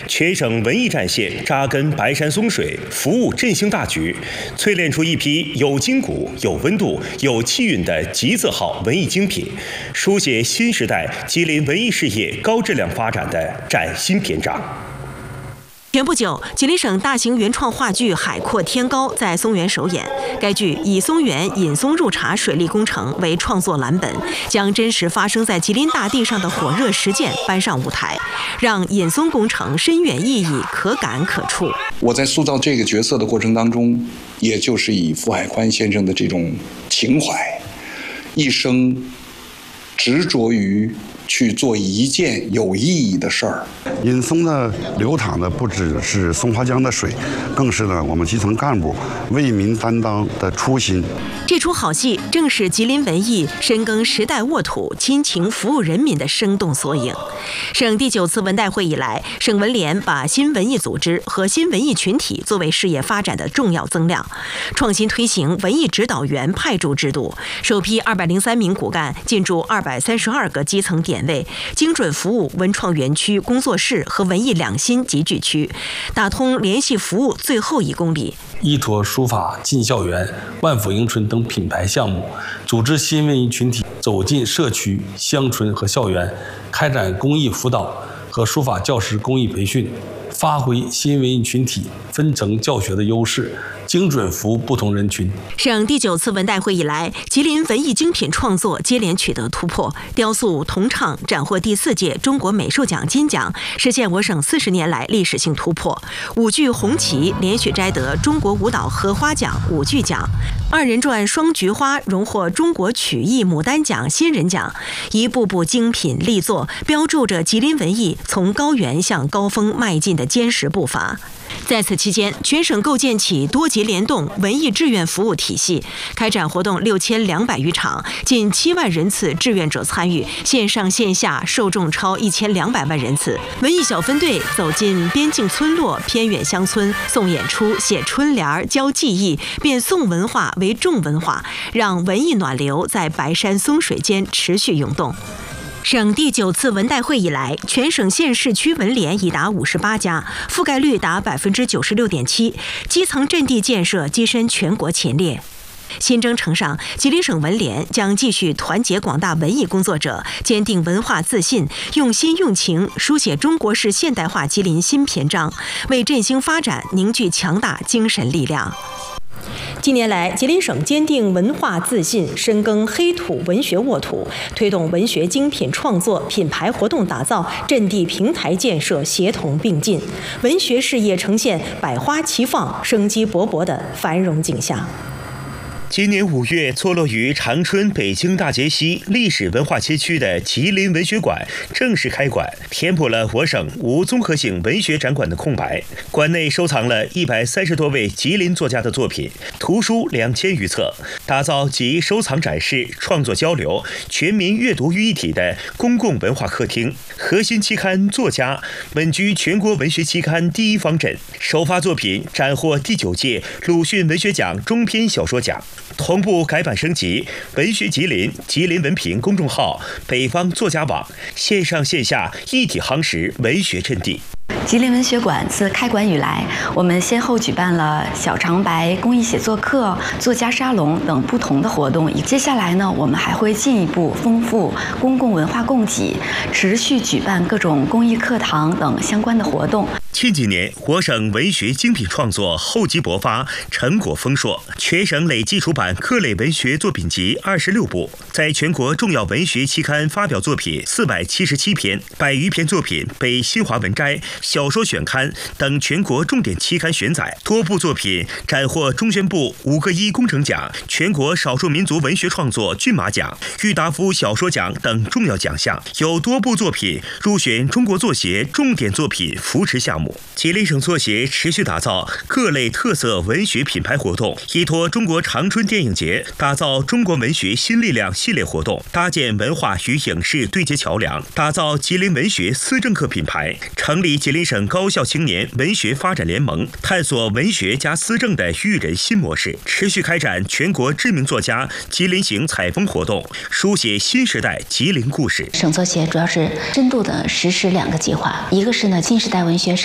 全省文艺战线扎根白山松水，服务振兴大局，淬炼出一批有筋骨、有温度、有气韵的吉字号文艺精品，书写新时代吉林文艺事业高质量发展的崭新篇章。 前不久，吉林省大型原创话剧《海阔天高》在松原首演。该剧以松原引松入茶水利工程为创作蓝本，将真实发生在吉林大地上的火热实践搬上舞台，让引松工程深远意义可感可触。 我在塑造这个角色的过程当中，也就是以傅海宽先生的这种情怀，一生执着于去做一件有意义的事儿。 引松的流淌的不只是松花江的水，更是我们基层干部为民担当的初心。 这出好戏正是吉林文艺深耕时代沃土、亲情服务人民的生动缩影。省第9次文代会以来，省文联把新文艺组织和新文艺群体作为事业发展的重要增量，创新推行文艺指导员派驻制度，首批203名骨干进驻232个基层点位，精准服务文创园区、工作室和文艺两新集聚区，打通联系服务最后1公里。 依托书法进校园、万福迎春等品牌项目，组织新文艺群体走进社区、乡村和校园，开展公益辅导和书法教师公益培训，发挥新文艺群体分层教学的优势，精准服务不同人群。 省第9次文代会以来，吉林文艺精品创作接连取得突破，雕塑、铜唱斩获第4届中国美术奖金奖，实现我省40年来历史性突破。舞剧《红旗》连续摘得中国舞蹈荷花奖舞剧奖，2人转《双菊花》荣获中国曲艺牡丹奖新人奖，一部部精品力作，标注着吉林文艺从高原向高峰迈进的坚实步伐。在此期间，全省构建起多节联动文艺志愿服务体系，开展活动6200余场，近7万人次志愿者参与，线上线下受众超1200万人次。文艺小分队走进边境村落、偏远乡村，送演出、写春联、教技艺，变宋文化为重文化，让文艺暖流在白山松水间持续涌动。省第9次文代会以来，全省县市区文联已达58家，覆盖率达96.7%，基层阵地建设跻身全国前列。新征程上，吉林省文联将继续团结广大文艺工作者，坚定文化自信，用心用情书写中国式现代化吉林新篇章，为振兴发展凝聚强大精神力量。近年来，吉林省坚定文化自信，深耕黑土文学沃土，推动文学精品创作、品牌活动打造、阵地平台建设协同并进，文学事业呈现百花齐放、生机勃勃的繁荣景象。 今年5月，坐落于长春北京大街西历史文化街区的吉林文学馆正式开馆，填补了我省无综合性文学展馆的空白。馆内收藏了130多位吉林作家的作品，图书2000余册，打造集收藏展示、创作交流、全民阅读于一体的公共文化客厅。核心期刊作家稳居全国文学期刊第1方阵，首发作品斩获第9届鲁迅文学奖中篇小说奖。同步改版升级，文学吉林、吉林文评公众号、北方作家网线上线下一体夯实文学阵地。 吉林文学馆自开馆以来，我们先后举办了小长白公益写作课、作家沙龙等不同的活动。接下来呢，我们还会进一步丰富公共文化供给，持续举办各种公益课堂等相关的活动。 近几年，我省文学精品创作厚积薄发，成果丰硕，全省累计出版各类文学作品集26部，在全国重要文学期刊发表作品477篇，100余篇作品被新华文摘、小说选刊等全国重点期刊选载，多部作品斩获中宣部5个1工程奖、全国少数民族文学创作骏马奖、郁达夫小说奖等重要奖项，有多部作品入选中国作协重点作品扶持项目。吉林省作协持续打造各类特色文学品牌活动，依托中国长春电影节，打造中国文学新力量系列活动，搭建文化与影视对接桥梁，打造吉林文学思政课品牌，成立吉林省高校青年文学发展联盟，探索文学加思政的育人新模式，持续开展全国知名作家吉林行采风活动，书写新时代吉林故事。 省作协主要是深度的实施2个计划，一个是近时代文学